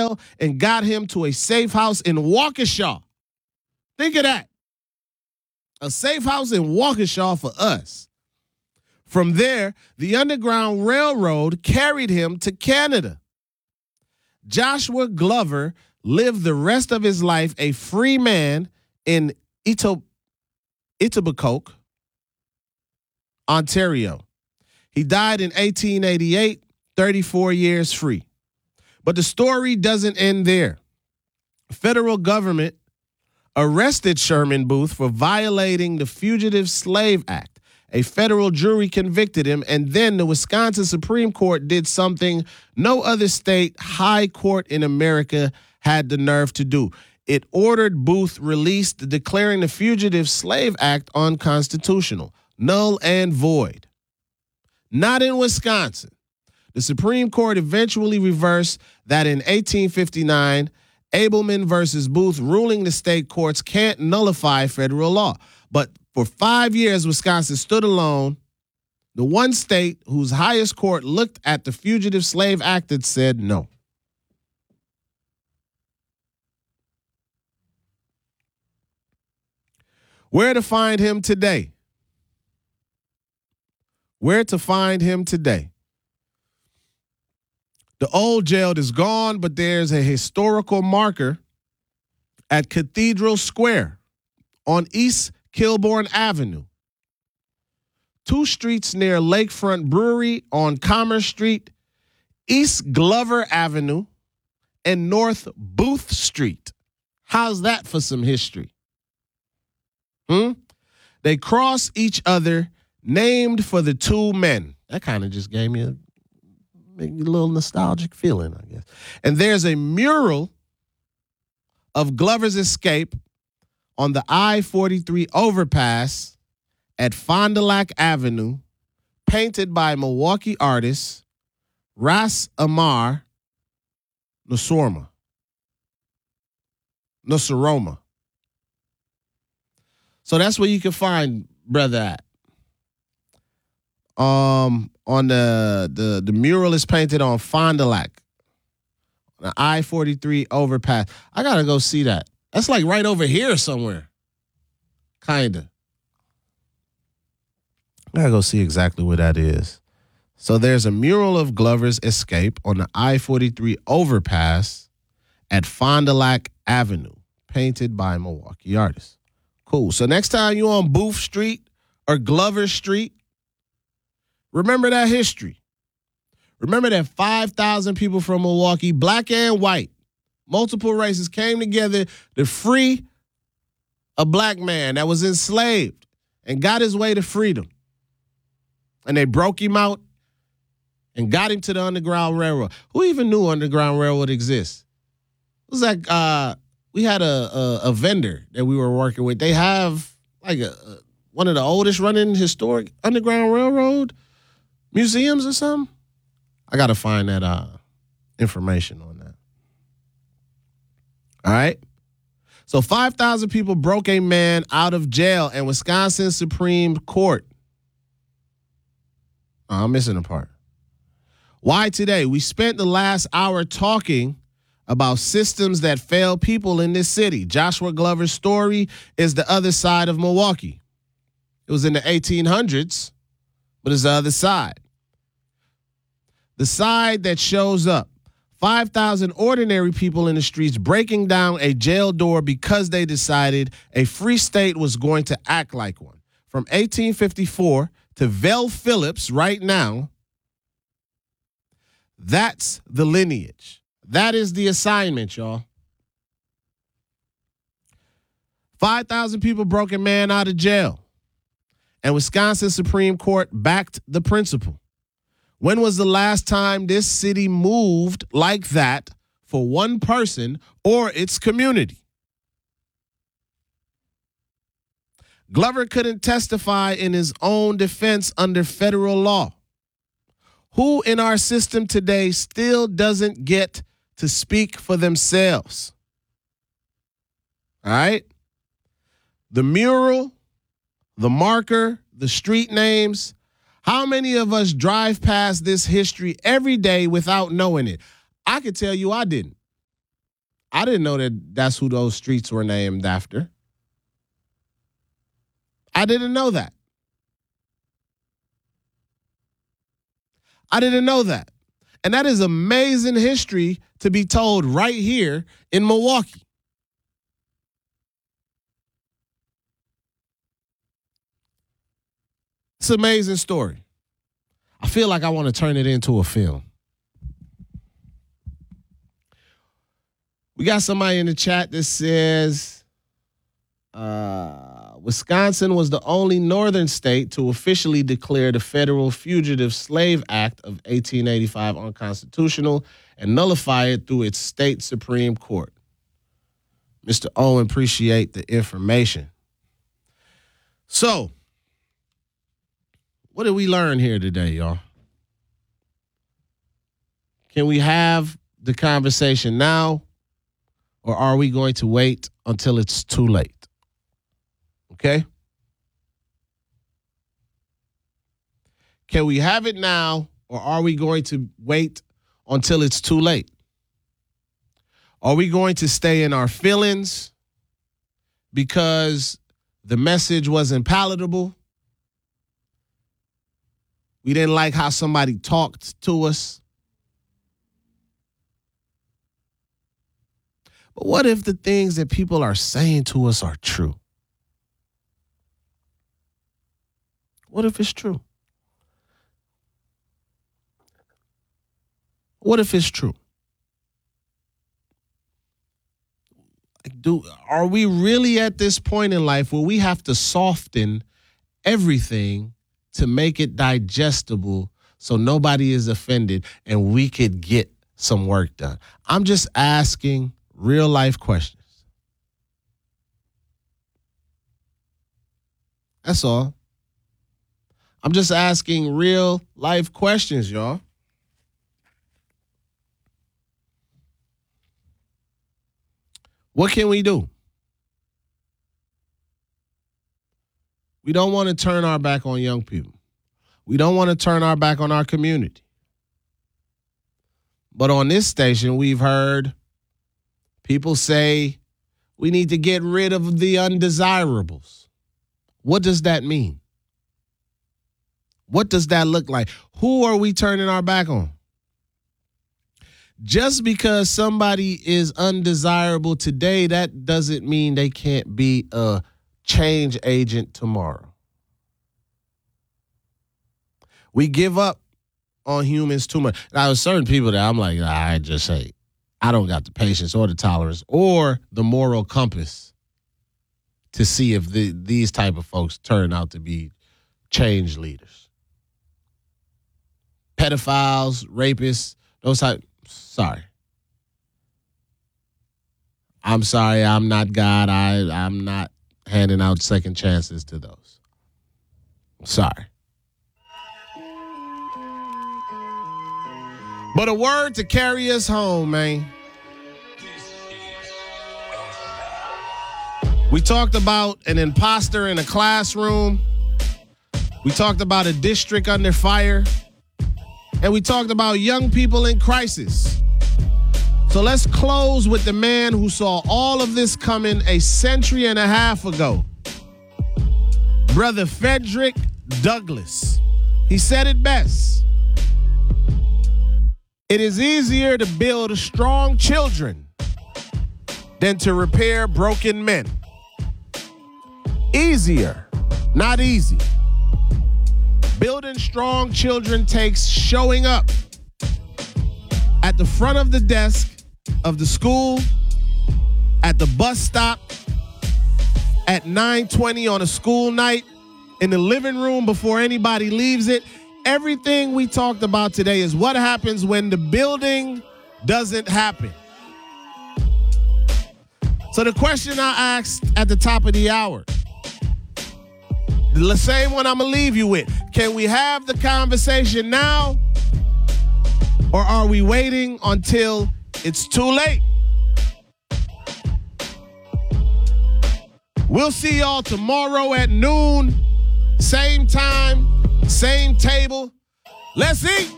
jail and got him to a safe house in Waukesha. Think of that. A safe house in Waukesha for us. From there, the Underground Railroad carried him to Canada. Joshua Glover lived the rest of his life a free man in Etobicoke, Ontario. He died in 1888, 34 years free. But the story doesn't end there. Federal government arrested Sherman Booth for violating the Fugitive Slave Act. A federal jury convicted him, and then the Wisconsin Supreme Court did something no other state high court in America had the nerve to do. It ordered Booth released, declaring the Fugitive Slave Act unconstitutional, null and void. Not in Wisconsin. The Supreme Court eventually reversed that in 1859, Abelman versus Booth, ruling the state courts can't nullify federal law. But for 5 years, Wisconsin stood alone, the one state whose highest court looked at the Fugitive Slave Act and said no. Where to find him today? Where to find him today? The old jail is gone, but there's a historical marker at Cathedral Square on East Kilbourne Avenue. 2 streets near Lakefront Brewery on Commerce Street, East Glover Avenue, and North Booth Street. How's that for some history? They cross each other, named for the 2 men. That kind of just gave me a little nostalgic feeling, I guess. And there's a mural of Glover's escape on the I-43 overpass at Fond du Lac Avenue, painted by Milwaukee artist Ras Amar Nosoroma. So that's where you can find brother at. On the mural is painted on Fond du Lac, the I-43 overpass. I gotta go see that. That's like right over here somewhere. Kinda. I gotta go see exactly where that is. So there's a mural of Glover's escape on the I-43 overpass at Fond du Lac Avenue, painted by Milwaukee artists. Cool. So next time you're on Booth Street or Glover Street, remember that history. Remember that 5,000 people from Milwaukee, black and white, multiple races, came together to free a black man that was enslaved and got his way to freedom. And they broke him out and got him to the Underground Railroad. Who even knew Underground Railroad exists? It was like we had a vendor that we were working with. They have like one of the oldest running historic Underground Railroad museums or something. I got to find that information on that. All right. So 5,000 people broke a man out of jail, and Wisconsin Supreme Court. Oh, I'm missing a part. Why today? We spent the last hour talking about systems that fail people in this city. Joshua Glover's story is the other side of Milwaukee. It was in the 1800s, but it's the other side. The side that shows up. 5,000 ordinary people in the streets breaking down a jail door because they decided a free state was going to act like one. From 1854 to Vel Phillips right now, that's the lineage. That is the assignment, y'all. 5,000 people broke a man out of jail, and Wisconsin Supreme Court backed the principle. When was the last time this city moved like that for one person or its community? Glover couldn't testify in his own defense under federal law. Who in our system today still doesn't get to speak for themselves? All right? The mural, the marker, the street names. How many of us drive past this history every day without knowing it? I could tell you I didn't. I didn't know that that's who those streets were named after. I didn't know that. I didn't know that. And that is amazing history to be told right here in Milwaukee. It's an amazing story. I feel like I want to turn it into a film. We got somebody in the chat that says Wisconsin was the only northern state to officially declare the Federal Fugitive Slave Act of 1885 unconstitutional and nullify it through its state Supreme Court. Mr. Owen, appreciate the information. So, what did we learn here today, y'all? Can we have the conversation now, or are we going to wait until it's too late? Okay? Can we have it now, or are we going to wait until it's too late? Are we going to stay in our feelings because the message wasn't palatable? We didn't like how somebody talked to us? But what if the things that people are saying to us are true? What if it's true? What if it's true? Are we really at this point in life where we have to soften everything to make it digestible so nobody is offended and we could get some work done? I'm just asking real life questions. That's all. I'm just asking real life questions, y'all. What can we do? We don't want to turn our back on young people. We don't want to turn our back on our community. But on this station, we've heard people say we need to get rid of the undesirables. What does that mean? What does that look like? Who are we turning our back on? Just because somebody is undesirable today, that doesn't mean they can't be a change agent tomorrow. We give up on humans too much. Now, there's certain people that I'm like, I don't got the patience or the tolerance or the moral compass to see if these type of folks turn out to be change leaders. Pedophiles, rapists, those type. Sorry. I'm sorry. I'm not God. I'm not handing out second chances to those. Sorry. But a word to carry us home, man. We talked about an imposter in a classroom. We talked about a district under fire. And we talked about young people in crisis. So let's close with the man who saw all of this coming a century and a half ago. Brother Frederick Douglass. He said it best. It is easier to build strong children than to repair broken men. Easier, not easy. Building strong children takes showing up at the front of the desk of the school, at the bus stop, at 9:20 on a school night, in the living room before anybody leaves it. Everything we talked about today is what happens when the building doesn't happen. So the question I asked at the top of the hour, the same one I'm going to leave you with. Can we have the conversation now, or are we waiting until it's too late? We'll see y'all tomorrow at noon. Same time, same table. Let's eat.